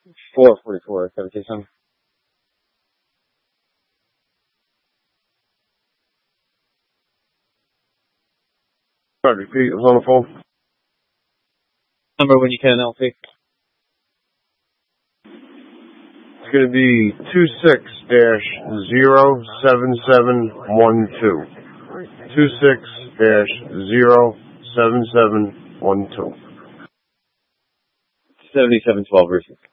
444, 77. Sorry, repeat. I was on the phone. Number when you can, LP. It's going to be 26-07712. 26-07712. 7712 versus.